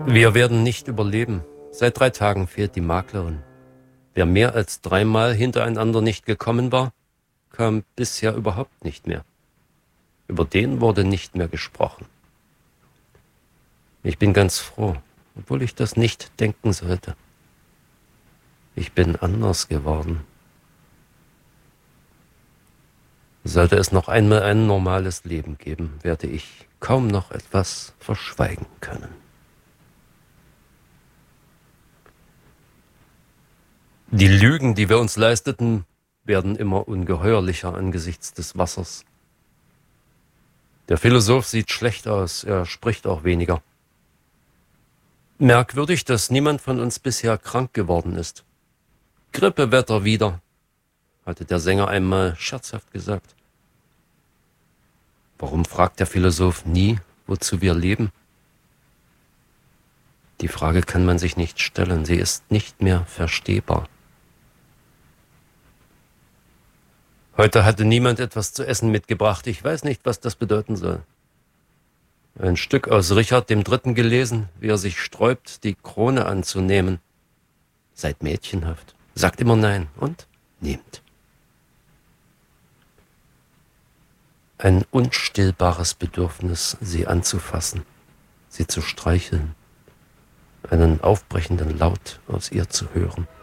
Wir werden nicht überleben. Seit 3 Tagen fehlt die Maklerin. Wer mehr als 3-mal hintereinander nicht gekommen war, kam bisher überhaupt nicht mehr. Über den wurde nicht mehr gesprochen. Ich bin ganz froh, obwohl ich das nicht denken sollte. Ich bin anders geworden. Sollte es noch einmal ein normales Leben geben, werde ich kaum noch etwas verschweigen können. Die Lügen, die wir uns leisteten, werden immer ungeheuerlicher angesichts des Wassers. Der Philosoph sieht schlecht aus, er spricht auch weniger. Merkwürdig, dass niemand von uns bisher krank geworden ist. Grippewetter wieder, hatte der Sänger einmal scherzhaft gesagt. Warum fragt der Philosoph nie, wozu wir leben? Die Frage kann man sich nicht stellen, sie ist nicht mehr verstehbar. Heute hatte niemand etwas zu essen mitgebracht. Ich weiß nicht, was das bedeuten soll. Ein Stück aus Richard III. Gelesen, wie er sich sträubt, die Krone anzunehmen. Seid mädchenhaft, sagt immer nein und nehmt. Ein unstillbares Bedürfnis, sie anzufassen, sie zu streicheln, einen aufbrechenden Laut aus ihr zu hören.